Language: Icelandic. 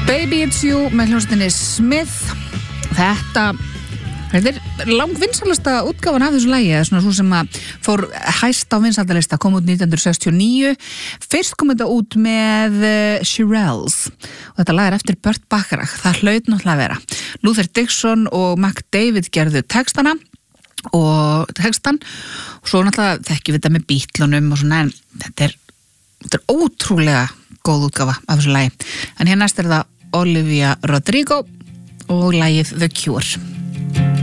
Baby It's You með hljómsveitinni Smith. Þetta er langvinsælasta útgáfan af þessu lagi, svona svo sem að fór hæst á vinsældalista, kom út 1969. Fyrst kom þetta út með Shirelles og þetta lag er eftir Burt Bacharach. Það hlaut náttúrulega að vera. Luther Dixon og McDavid gerðu textana og textan og svo náttúrulega þekkjum við þetta með Beatlunum og svona, en þetta er ótrúlega góð útgáfa af þessu lagi. En hér næst er það Olivia Rodrigo og lagið The Cure.